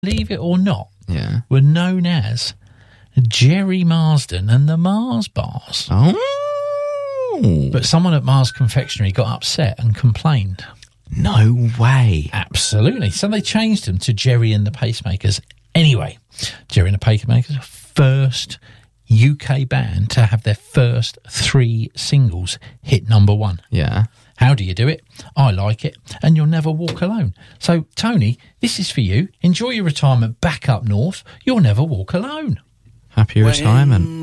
believe it or not, Yeah. were known as Jerry Marsden and the Mars Bars. Oh. But someone at Mars Confectionery got upset and complained. No way. Absolutely. So they changed them to Jerry and the Pacemakers. Anyway, Jerry and the Pacemakers, first UK band to have their first 3 singles hit number 1. Yeah. How do you do it? I like it, and you'll never walk alone. So, Tony, this is for you. Enjoy your retirement back up north. You'll never walk alone. Happy retirement.